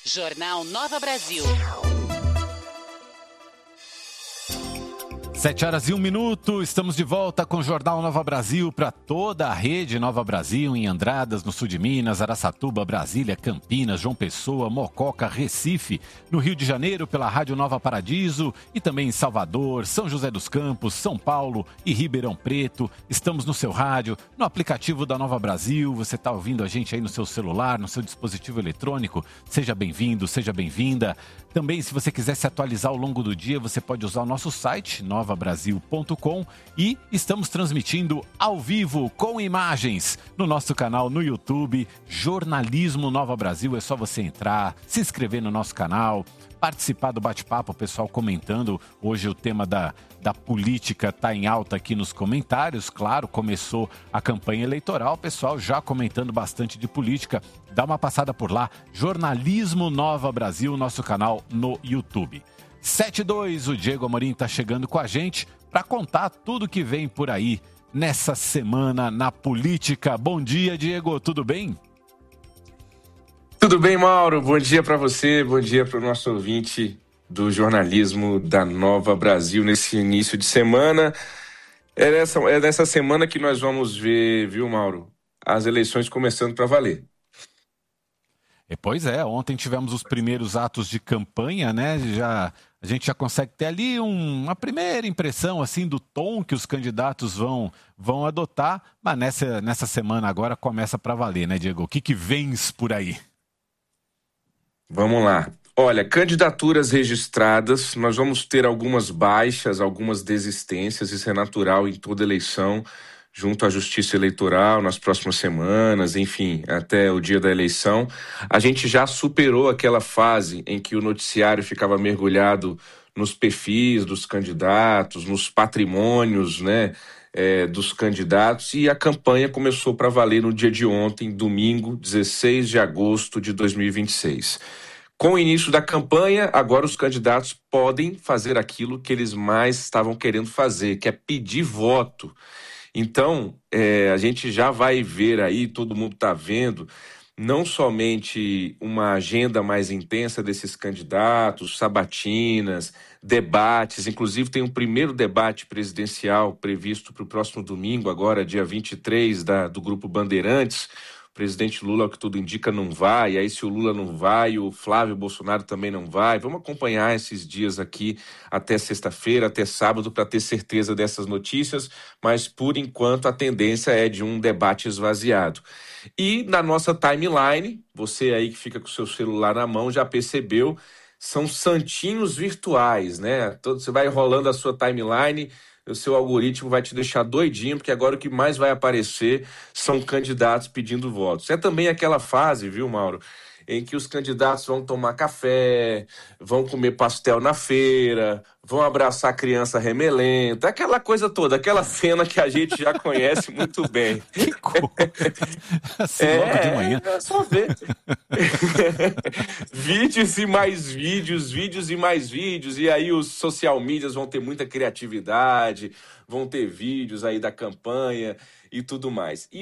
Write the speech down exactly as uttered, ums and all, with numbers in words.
Jornal Nova Brasil. Sete horas e um minuto, estamos de volta com o Jornal Nova Brasil para toda a rede Nova Brasil, em Andradas, no sul de Minas, Araçatuba, Brasília, Campinas, João Pessoa, Mococa, Recife, no Rio de Janeiro pela Rádio Nova Paradiso e também em Salvador, São José dos Campos, São Paulo e Ribeirão Preto. Estamos no seu rádio, no aplicativo da Nova Brasil, você está ouvindo a gente aí no seu celular, no seu dispositivo eletrônico, seja bem-vindo, seja bem-vinda. Também, se você quiser se atualizar ao longo do dia, você pode usar o nosso site, nova brasil ponto com, e estamos transmitindo ao vivo com imagens no nosso canal no YouTube, Jornalismo Nova Brasil. É só você entrar, se inscrever no nosso canal, participar do bate-papo, o pessoal comentando. Hoje o tema da, da política está em alta aqui nos comentários. Claro, começou a campanha eleitoral, o pessoal já comentando bastante de política. Dá uma passada por lá, Jornalismo Nova Brasil, nosso canal no YouTube. sete e dois, o Diego Amorim está chegando com a gente para contar tudo que vem por aí nessa semana na política. Bom dia, Diego, tudo bem? Tudo bem, Mauro? Bom dia para você, bom dia para o nosso ouvinte do jornalismo da Nova Brasil nesse início de semana. É nessa, é nessa semana que nós vamos ver, viu, Mauro, as eleições começando para valer. E, pois é, ontem tivemos os primeiros atos de campanha, né? Já, a gente já consegue ter ali um, uma primeira impressão assim do tom que os candidatos vão, vão adotar, mas nessa, nessa semana agora começa para valer, né, Diego? O que, que vens por aí? Vamos lá. Olha, candidaturas registradas, nós vamos ter algumas baixas, algumas desistências, isso é natural em toda eleição, junto à Justiça Eleitoral nas próximas semanas, enfim, até o dia da eleição. A gente já superou aquela fase em que o noticiário ficava mergulhado nos perfis dos candidatos, nos patrimônios, né, é, dos candidatos, e a campanha começou para valer no dia de ontem, domingo, dezesseis de agosto de dois mil e vinte e seis. Com o início da campanha, agora os candidatos podem fazer aquilo que eles mais estavam querendo fazer, que é pedir voto. Então, é, a gente já vai ver aí, todo mundo está vendo, não somente uma agenda mais intensa desses candidatos, sabatinas, debates, inclusive tem um primeiro debate presidencial previsto para o próximo domingo, agora dia vinte e três, da, do Grupo Bandeirantes. O presidente Lula, ao que tudo indica, não vai, e aí se o Lula não vai, o Flávio Bolsonaro também não vai. Vamos acompanhar esses dias aqui até sexta-feira, até sábado, para ter certeza dessas notícias, mas por enquanto a tendência é de um debate esvaziado. E na nossa timeline, você aí que fica com o seu celular na mão já percebeu, são santinhos virtuais, né? Você vai rolando a sua timeline, o seu algoritmo vai te deixar doidinho, porque agora o que mais vai aparecer são candidatos pedindo votos. É também aquela fase, viu, Mauro, em que os candidatos vão tomar café, vão comer pastel na feira, vão abraçar a criança remelenta, aquela coisa toda, aquela cena que a gente já conhece muito bem. Que coisa! Assim, é, logo de manhã. É só ver. Vídeos e mais vídeos, vídeos e mais vídeos, e aí os social medias vão ter muita criatividade, vão ter vídeos aí da campanha e tudo mais. E